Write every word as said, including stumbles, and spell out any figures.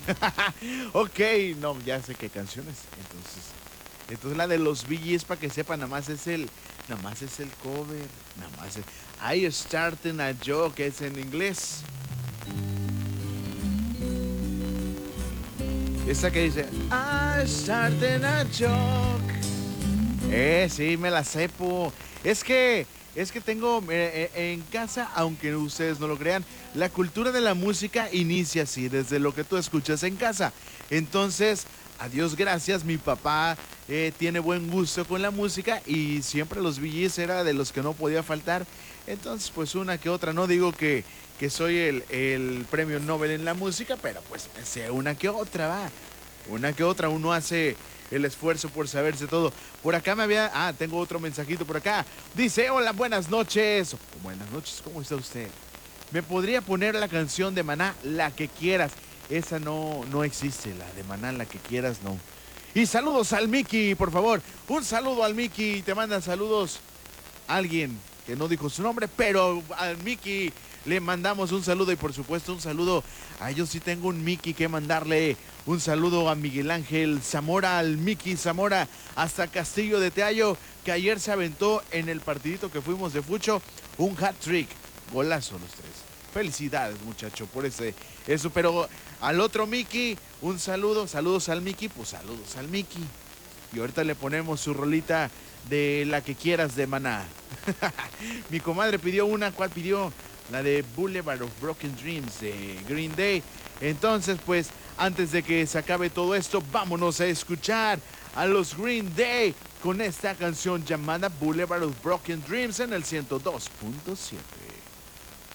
Ok, no, ya sé qué canciones. Entonces, entonces la de los Bee Gees, para que sepan, nada más es el, nada más es el cover, nada más es I Starting a Joke, que es en inglés. Esa que dice I Starting a Joke. Eh, sí, me la sepo. Es que, es que tengo eh, eh, en casa, aunque ustedes no lo crean, la cultura de la música inicia así, desde lo que tú escuchas en casa. Entonces, a Dios gracias, mi papá eh, tiene buen gusto con la música y siempre los Bee Gees era de los que no podía faltar. Entonces, pues una que otra, no digo que, que soy el, el premio Nobel en la música, pero pues me sé una que otra, va. Una que otra, uno hace el esfuerzo por saberse todo. Por acá me había... Ah, tengo otro mensajito por acá. Dice, hola, buenas noches. Buenas noches, ¿cómo está usted? ¿Me podría poner la canción de Maná, la que quieras? Esa no, no existe, la de Maná, la que quieras, no. Y saludos al Mickey, por favor. Un saludo al Mickey. Te mandan saludos alguien que no dijo su nombre, pero al Mickey le mandamos un saludo y por supuesto un saludo a yo sí tengo un Mickey que mandarle un saludo a Miguel Ángel Zamora, al Mickey Zamora hasta Castillo de Teallo, que ayer se aventó en el partidito que fuimos de Fucho, un hat trick, golazo los tres. Felicidades muchacho por ese, eso, pero al otro Mickey, un saludo, saludos al Mickey, pues saludos al Mickey. Y ahorita le ponemos su rolita de la que quieras de Maná. Mi comadre pidió una, ¿cuál pidió? La de Boulevard of Broken Dreams de Green Day. Entonces, pues, antes de que se acabe todo esto, vámonos a escuchar a los Green Day con esta canción llamada Boulevard of Broken Dreams en el ciento dos punto siete.